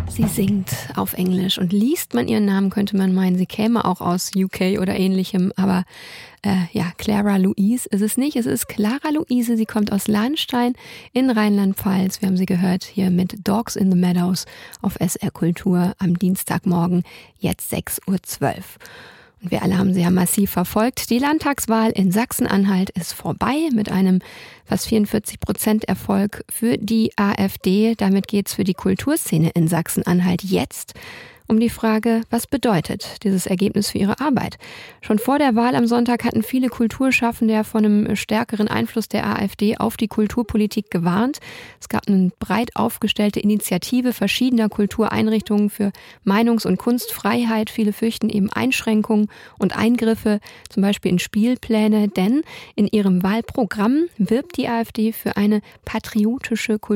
Sie singt auf Englisch und liest man ihren Namen, könnte man meinen, sie käme auch aus UK oder ähnlichem, aber Clara Louise ist es nicht. Es ist Clara Luise, sie kommt aus Lahnstein in Rheinland-Pfalz. Wir haben sie gehört hier mit Dogs in the Meadows auf SR Kultur am Dienstagmorgen, jetzt 6:12 Uhr. Und wir alle haben sie ja massiv verfolgt. Die Landtagswahl in Sachsen-Anhalt ist vorbei mit einem fast 44% Erfolg für die AfD. Damit geht's für die Kulturszene in Sachsen-Anhalt jetzt um die Frage, was bedeutet dieses Ergebnis für ihre Arbeit? Schon vor der Wahl am Sonntag hatten viele Kulturschaffende ja von einem stärkeren Einfluss der AfD auf die Kulturpolitik gewarnt. Es gab eine breit aufgestellte Initiative verschiedener Kultureinrichtungen für Meinungs- und Kunstfreiheit. Viele fürchten eben Einschränkungen und Eingriffe, zum Beispiel in Spielpläne, denn in ihrem Wahlprogramm wirbt die AfD für eine patriotische